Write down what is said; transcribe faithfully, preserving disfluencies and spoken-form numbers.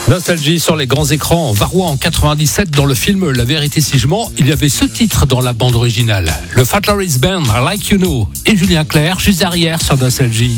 Nostalgie sur les grands écrans. Varois en quatre-vingt-dix-sept, dans le film La vérité si je mens, il y avait ce titre dans la bande originale. Le Fat Larry's Band, I Like You Know, et Julien Clerc, juste derrière sur Nostalgie.